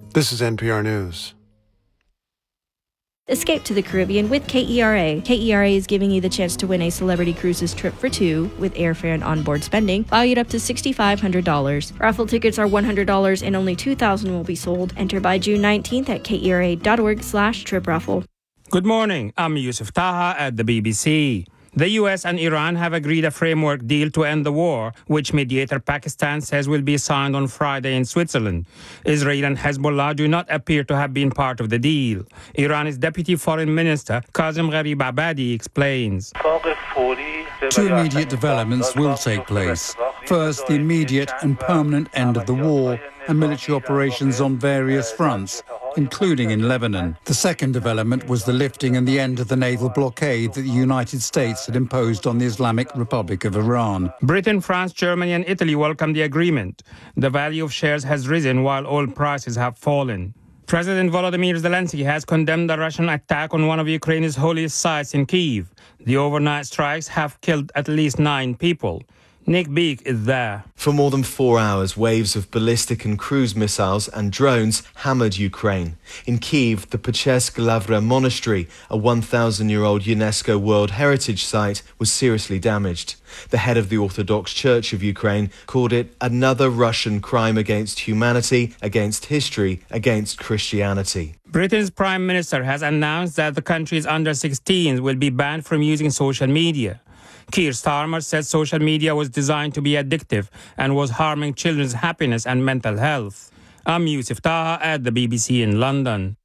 This is NPR News. Escape to the Caribbean with KERA. KERA is giving you the chance to win a Celebrity Cruises trip for two with airfare and onboard spending, valued up to $6,500. Raffle tickets are $100 and only 2,000 will be sold. Enter by June 19th at kera.org/trip-raffle. Good morning. I'm Yusuf Taha at the BBC. The U.S. and Iran have agreed a framework deal to end the war, which mediator Pakistan says will be signed on Friday in Switzerland. Israel and Hezbollah do not appear to have been part of the deal. Iran's Deputy Foreign Minister Kazem Gharibabadi explains. Two immediate developments will take place. First, the immediate and permanent end of the war and military operations on various fronts, including in Lebanon. The second development was the lifting and the end of the naval blockade that the United States had imposed on the Islamic Republic of Iran. Britain, France, Germany and Italy welcome the agreement. The value of shares has risen while oil prices have fallen. President Volodymyr Zelensky has condemned the Russian attack on one of Ukraine's holiest sites in Kyiv. The overnight strikes have killed at least 9 people. Nick Beek is there. For more than 4 hours, waves of ballistic and cruise missiles and drones hammered Ukraine. In Kyiv, the Pechersk Lavra Monastery, a 1,000-year-old UNESCO World Heritage Site, was seriously damaged. The head of the Orthodox Church of Ukraine called it another Russian crime against humanity, against history, against Christianity. Britain's Prime Minister has announced that the country's under-16s will be banned from using social media. Keir Starmer said social media was designed to be addictive and was harming children's happiness and mental health. I'm Yusuf Taha at the BBC in London.